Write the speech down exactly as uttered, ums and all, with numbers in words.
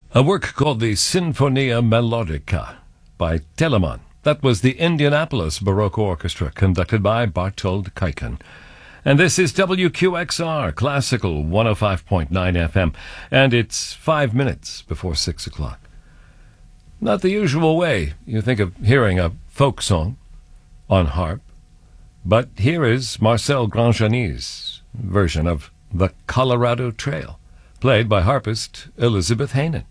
A work called the Sinfonia Melodica by Telemann. That was the Indianapolis Baroque Orchestra, conducted by Bartold Kuiken. And this is W Q X R, Classical one oh five point nine F M, and it's five minutes before six o'clock. Not the usual way you think of hearing a folk song on harp, but here is Marcel Grandjean's version of The Colorado Trail, played by harpist Elizabeth Hanen.